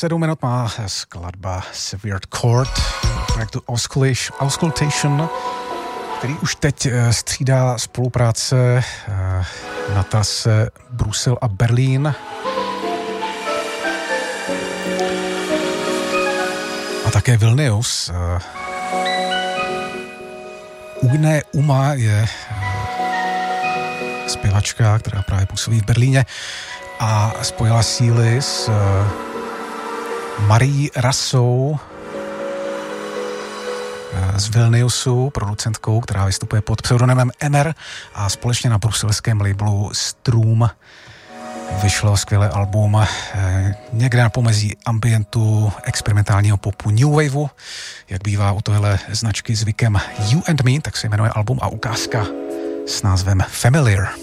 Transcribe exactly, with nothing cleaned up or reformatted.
sedm minut má skladba Severed Chord projektu Auscultation, který už teď střídá spolupráce na trase Brusel a Berlín. A také Vilnius. Ugne Uma je zpěvačka, která právě působí v Berlíně a spojila síly s Marí Rasou z Vilniusu, producentkou, která vystupuje pod pseudonymem Emer, a společně na bruselském labelu Stroom vyšlo skvělé album někde na pomezí ambientu, experimentálního popu, new waveu, jak bývá u tohle značky zvykem You and Me, tak se jmenuje album a ukázka s názvem Familiar.